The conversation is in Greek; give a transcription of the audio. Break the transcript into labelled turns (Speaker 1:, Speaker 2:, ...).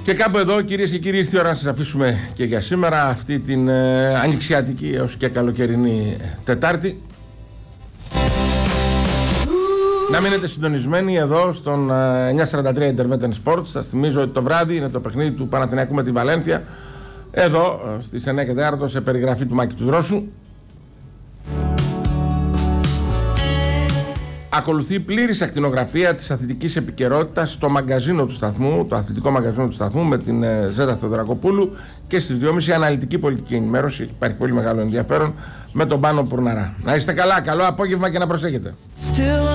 Speaker 1: Και κάπου εδώ, κυρίες και κύριοι, ήρθε η ώρα να σας αφήσουμε και για σήμερα αυτή την ανοιξιατική έως και καλοκαιρινή Τετάρτη. Να μείνετε συντονισμένοι εδώ στον 943 Internet Sports. Σας θυμίζω ότι το βράδυ είναι το παιχνίδι του Παναθηναϊκού με τη Βαλένθια. Εδώ στις 9:04 σε περιγραφή του Μάκη του Δρόσου. Ακολουθεί πλήρης ακτινογραφία της αθλητικής επικαιρότητας στο μαγκαζίνο του σταθμού, το αθλητικό μαγκαζίνο του σταθμού με την Ζέτα Θεοδωρακοπούλου, και στις 2.30 αναλυτική πολιτική ενημέρωση. Υπάρχει πολύ μεγάλο ενδιαφέρον με τον Πάνο Πουρναρά. Να είστε καλά, καλό απόγευμα και να προσέχετε.